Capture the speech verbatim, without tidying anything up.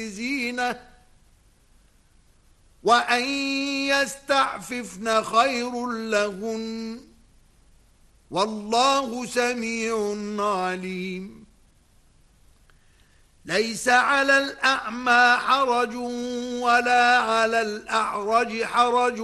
زينة وأن يستعففن خير لهن والله سميع عليم. ليس على الأعمى حرج ولا على الأعرج حرج